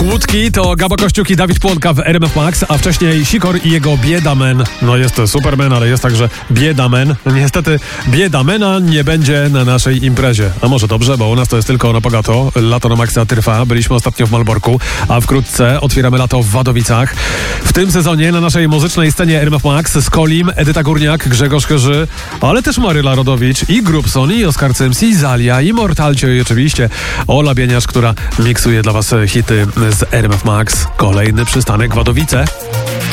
Kłódki to Gaba Kościuk i Dawid Płonka w RMF Max, a wcześniej Sikor i jego Biedamen. No jest to Superman, ale jest także Biedamen. Niestety Biedamena nie będzie na naszej imprezie. A może dobrze, bo u nas to jest tylko na bogato. Lato na maksa trwa. Byliśmy ostatnio w Malborku, a wkrótce otwieramy lato w Wadowicach. W tym sezonie na naszej muzycznej scenie RMF Max z Kolim, Edyta Górniak, Grzegorz Chyży, ale też Maryla Rodowicz i Grubson, i Oskar Cymsi, i Zalia, i Mortalcio, i oczywiście Ola Bieniasz, która miksuje dla was hity z RMF Max. Kolejny przystanek Wadowice.